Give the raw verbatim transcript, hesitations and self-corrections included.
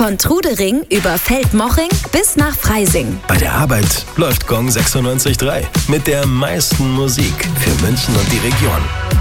Von Trudering über Feldmoching bis nach Freising. Bei der Arbeit läuft Gong sechsundneunzig Komma drei mit der meisten Musik für München und die Region.